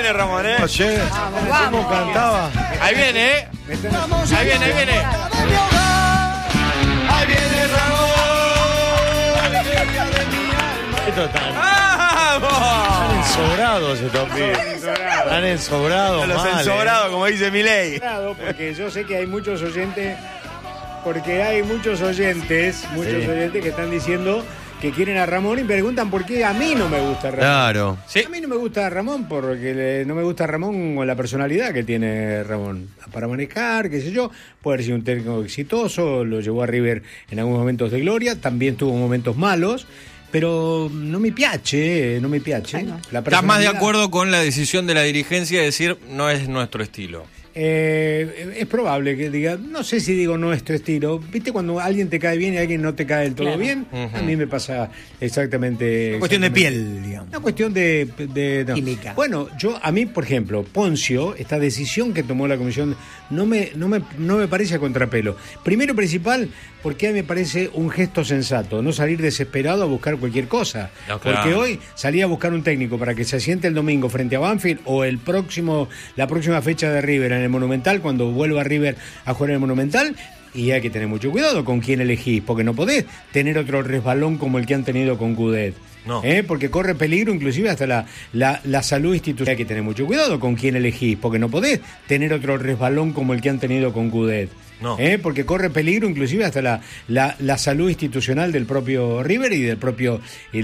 viene Ramón, ¿eh? Oye, ¿cómo cantaba? Ahí viene, ¿eh? Ahí viene, ahí viene. Ahí viene Ramón. Esto está ¡Vamos! ensobrados estos pibes. Están ensobrados, Los mal, ensobrados, como dice Milei. Porque yo sé que hay muchos oyentes, que están diciendo que quieren a Ramón y preguntan por qué a mí no me gusta Ramón. Claro. Sí. A mí no me gusta Ramón porque no me gusta Ramón con la personalidad que tiene Ramón. Para manejar, qué sé yo, puede haber sido un técnico exitoso, lo llevó a River en algunos momentos de gloria, también tuvo momentos malos, pero no me piace. La ¿Estás más de acuerdo con la decisión de la dirigencia de decir no es nuestro estilo? Es probable que diga, no sé si digo nuestro estilo. ¿Viste cuando alguien te cae bien y alguien no te cae del todo bien? A mí me pasa exactamente. Una cuestión de piel, digamos. Una cuestión de no. Química. Bueno, a mí, por ejemplo, Poncio, esta decisión que tomó la comisión, no me parece a contrapelo. Primero principal, porque a mí me parece un gesto sensato, no salir desesperado a buscar cualquier cosa. No, claro. Porque hoy salí a buscar un técnico para que se asiente el domingo frente a Banfield o la próxima fecha de River en el Monumental, cuando vuelva River a jugar en el Monumental, y hay que tener mucho cuidado con quién elegís, porque no podés tener otro resbalón como el que han tenido con Gudet. No. Porque corre peligro inclusive hasta la salud institucional. Hay que tener mucho cuidado con quién elegís, porque no podés tener otro resbalón como el que han tenido con Gudet. No. Porque corre peligro inclusive hasta la salud institucional del propio River y del propio